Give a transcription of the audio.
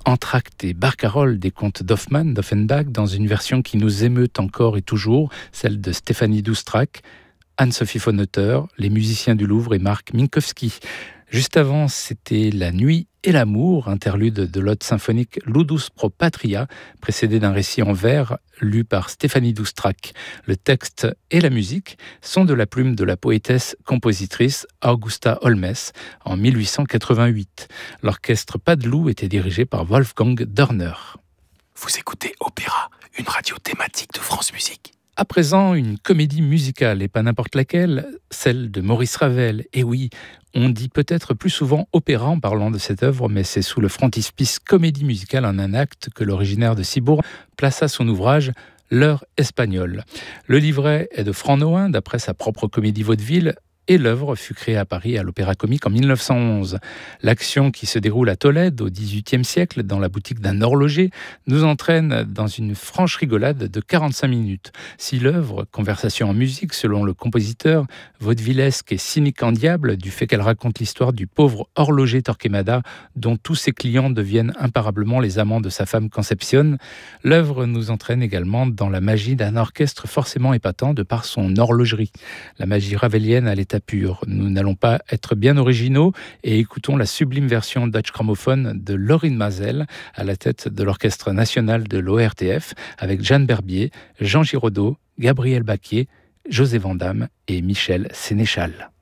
Entr'acte et Barcarolle des contes d'Offenbach, dans une version qui nous émeut encore et toujours, celle de Stéphanie Doustrac, Anne-Sophie von Otter, les musiciens du Louvre et Marc Minkowski. Juste avant, c'était La nuit et l'amour, interlude de l'ode symphonique Ludus pro Patria, précédé d'un récit en vers lu par Stéphanie Doustrac. Le texte et la musique sont de la plume de la poétesse-compositrice Augusta Holmes en 1888. L'orchestre Pas de Loup était dirigé par Wolfgang Dörner. Vous écoutez Opéra, une radio thématique de France Musique. À présent, une comédie musicale, et pas n'importe laquelle, celle de Maurice Ravel. Et oui, on dit peut-être plus souvent opéra en parlant de cette œuvre, mais c'est sous le frontispice comédie musicale en un acte que l'originaire de Cibourg plaça son ouvrage L'heure espagnole. Le livret est de Franc Nohain, d'après sa propre comédie vaudeville, et l'œuvre fut créée à Paris à l'Opéra Comique en 1911. L'action qui se déroule à Tolède au XVIIIe siècle, dans la boutique d'un horloger, nous entraîne dans une franche rigolade de 45 minutes. Si l'œuvre, conversation en musique selon le compositeur, vaudevillesque et cynique en diable, du fait qu'elle raconte l'histoire du pauvre horloger Torquemada, dont tous ses clients deviennent imparablement les amants de sa femme Concepcion, l'œuvre nous entraîne également dans la magie d'un orchestre forcément épatant de par son horlogerie. La magie ravelienne à l'état pur. Nous n'allons pas être bien originaux et écoutons la sublime version Deutsche Grammophon de Laurine Mazel à la tête de l'Orchestre national de l'ORTF avec Jeanne Berbier, Jean Giraudot, Gabriel Baquier, José Vandamme et Michel Sénéchal.